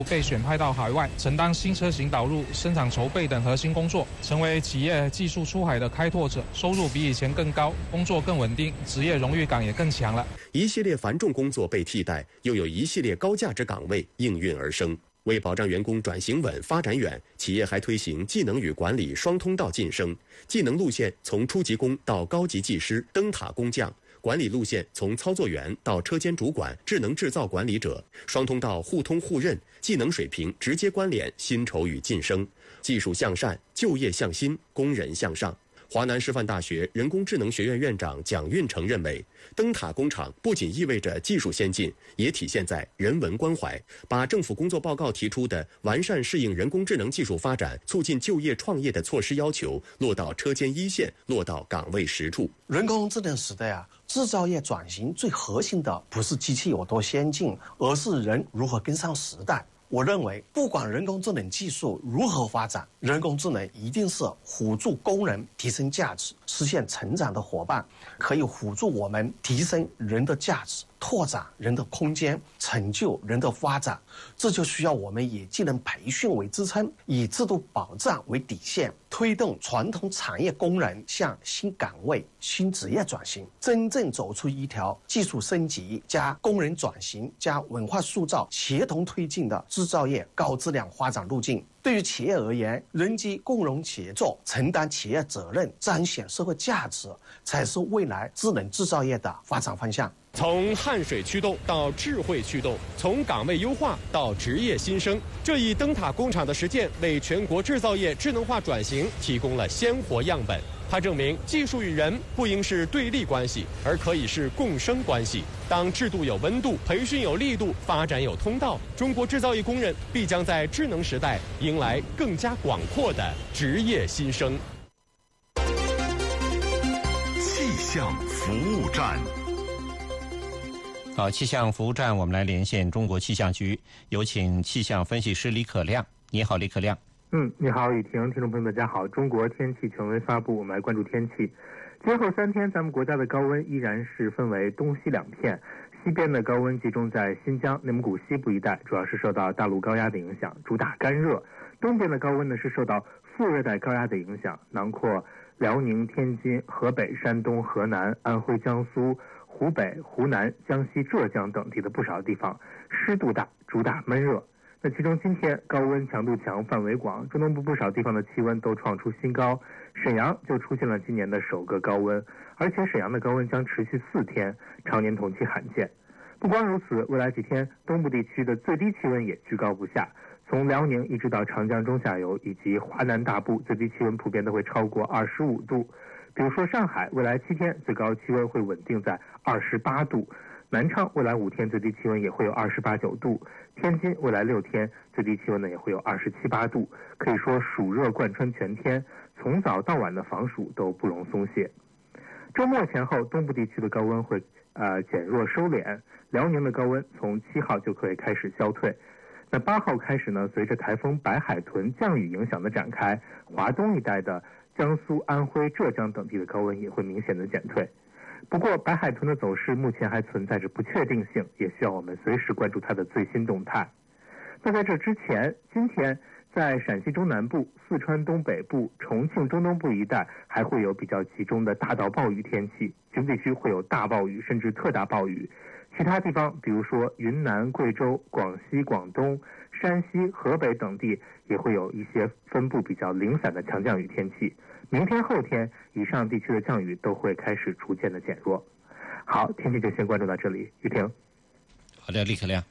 被选派到海外，承担新车型导入、生产筹备等核心工作，成为企业技术出海的开拓者，收入比以前更高，工作更稳定，职业荣誉感也更强了。 一系列繁重工作被替代，又有一系列高价值岗位应运而生。为保障员工转型稳、发展远，企业还推行技能与管理双通道晋升，技能路线从初级工到高级技师、灯塔工匠，管理路线从操作员到车间主管、智能制造管理者，双通道互通互认，技能水平直接关联薪酬与晋升，技术向善，就业向新，工人向上。华南师范大学人工智能学院院长蒋运成认为，灯塔工厂不仅意味着技术先进，也体现在人文关怀，把政府工作报告提出的完善适应人工智能技术发展、促进就业创业的措施要求落到车间一线，落到岗位实处。 人工智能时代制造业转型最核心的不是机器有多先进，而是人如何跟上时代。我认为，不管人工智能技术如何发展，人工智能一定是辅助工人提升价值、实现成长的伙伴，可以辅助我们提升人的价值，拓展人的空间，成就人的发展。这就需要我们以技能培训为支撑，以制度保障为底线，推动传统产业工人向新岗位、新职业转型，真正走出一条技术升级加工人转型加文化塑造协同推进的制造业高质量发展路径。对于企业而言，人机共融协作，承担企业责任，彰显社会价值，才是未来智能制造业的发展方向。 从汗水驱动到智慧驱动，从岗位优化到职业新生，这一灯塔工厂的实践为全国制造业智能化转型提供了鲜活样本。它证明技术与人不应是对立关系，而可以是共生关系。当制度有温度，培训有力度，发展有通道，中国制造业工人必将在智能时代迎来更加广阔的职业新生。 气象服务站。 好，气象服务站，我们来连线中国气象局，有请气象分析师李可亮。你好，李可亮。 你好，雨婷，听众朋友大家好。中国天气权威发布，我们来关注天气。今后3天，咱们国家的高温依然是分为东西两片，西边的高温集中在新疆、内蒙古西部一带，主要是受到大陆高压的影响，主打干热；东边的高温呢是受到副热带高压的影响，囊括辽宁、天津、河北、山东、河南、安徽、江苏、湖北、湖南、江西、浙江等地的不少地方，湿度大，主打闷热。那其中今天高温强度强，范围广，中东部不少地方的气温都创出新高，沈阳就出现了今年的首个高温，而且沈阳的高温将持续4天，常年同期罕见。不光如此，未来几天东部地区的最低气温也居高不下，从辽宁一直到长江中下游以及华南大部，最低气温普遍都会超过25度。比如说上海，未来7天最高气温会稳定在28度。南昌未来5天最低气温也会有28、9度，天津未来6天最低气温呢也会有27、8度，可以说暑热贯穿全天，从早到晚的防暑都不容松懈。周末前后，东部地区的高温会减弱收敛，辽宁的高温从7号就可以开始消退。那8号开始呢，随着台风白海豚降雨影响的展开，华东一带的江苏、安徽、浙江等地的高温也会明显的减退。不过白海豚的走势目前还存在着不确定性，也需要我们随时关注它的最新动态。那在这之前，今天在陕西中南部、四川东北部、重庆中东部一带还会有比较集中的大到暴雨天气，局部地区会有大暴雨甚至特大暴雨。其他地方比如说云南、贵州、广西、广东、山西、河北等地也会有一些分布比较零散的强降雨天气。明天后天以上地区的降雨都会开始逐渐的减弱。好，天气就先关注到这里，雨婷。 好的，李可亮。